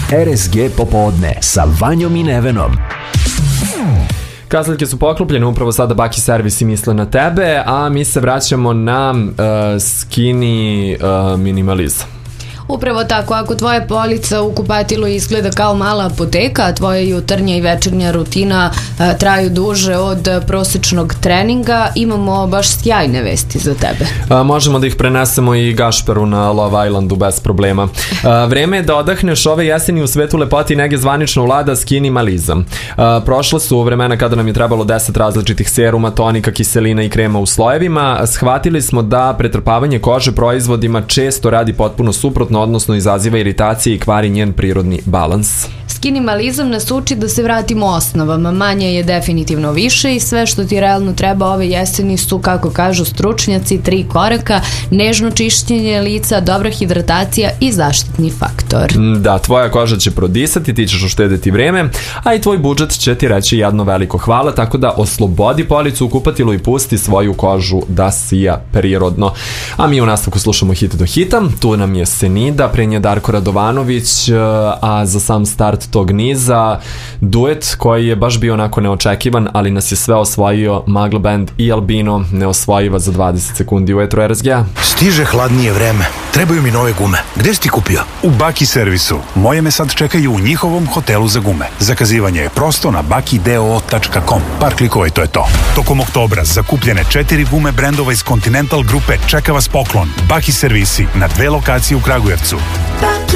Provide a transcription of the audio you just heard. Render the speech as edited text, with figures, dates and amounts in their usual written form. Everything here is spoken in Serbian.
RSG popodne sa Vanjom i Nevenom. Kazaljke su poklopljene, upravo sada Baki Servis i misle na tebe, a mi se vraćamo na skinny minimalizam. Upravo tako, ako tvoja polica u kupatilu izgleda kao mala apoteka, a tvoja jutarnja i večernja rutina traju duže od prosečnog treninga, imamo baš sjajne vesti za tebe. Možemo da ih prenesemo i Gašperu na Love Islandu bez problema. Vreme je da odahneš ove jeseni u svetu lepoti i nege zvanično vlada skinimalizam. Prošle su vremena kada nam je trebalo 10 različitih seruma, tonika, kiselina i krema u slojevima. Shvatili smo da pretrpavanje kože proizvodima često radi potpuno suprotno, odnosno izaziva iritacije i kvari njen prirodni balans. Skinimalizam nas uči da se vratimo osnovama, manje je definitivno više i sve što ti realno treba ove jeseni su, kako kažu stručnjaci, 3 koraka: nežno čišćenje lica, dobra hidratacija i zaštitni faktor. Da, tvoja koža će prodisati, ti ćeš uštedeti vreme, a i tvoj budžet će ti reći jedno veliko hvala, tako da oslobodi policu u kupatilu i pusti svoju kožu da sija prirodno. A mi u nastavku slušamo hit do hita, tu nam je Senida, pre nje Darko Radovanović, a za sam start tog niza duet koji je baš bio onako neočekivan, ali nas je sve osvojio, Magla Band i Albino, neosvojiva za 20 sekundi u Etru RSG-a. Stiže hladnije vreme, trebaju mi nove gume. Gde si ti kupio? U Baki Servisu. Moje me sad čekaju u njihovom hotelu za gume. Zakazivanje je prosto na bakideo.com. Par klikova i to je to. Tokom oktobra zakupljene 4 gume brendova iz Continental grupe čeka vas poklon. Baki Servisi na 2 lokacije u Kragujevcu.